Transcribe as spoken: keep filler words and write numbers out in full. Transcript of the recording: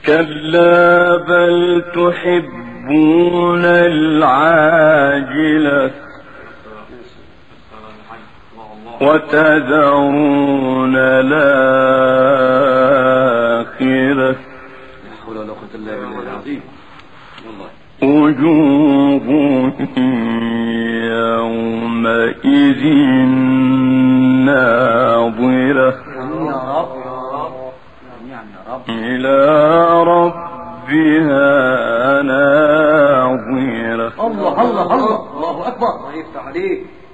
كلا بل تحبون العاجلة وتذرون الآخرة وجوه يومئذ ناظرة إلى ربها ناظرة. الله الله الله الله أكبر. الله يفتح عليك.